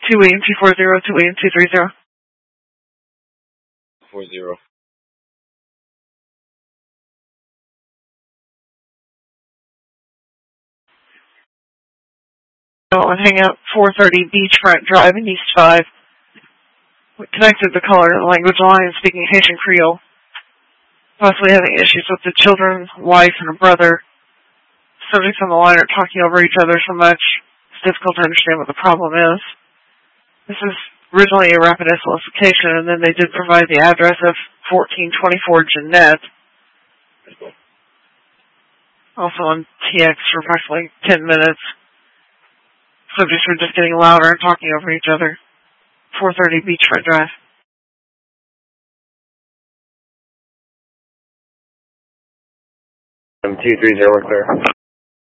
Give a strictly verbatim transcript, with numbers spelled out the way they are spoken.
two William two four zero, two William two three zero. Four zero. Oh, and hang out four thirty Beachfront Drive in East five. We connected the color language line speaking Haitian Creole. Possibly having issues with the children, wife, and a brother. Subjects on the line are talking over each other so much, it's difficult to understand what the problem is. This is originally a rapid solicitation, and then they did provide the address of fourteen twenty-four Jeanette. Also on T X for approximately ten minutes. Subjects were just getting louder and talking over each other. four thirty Beachfront Drive. two three zero, clear.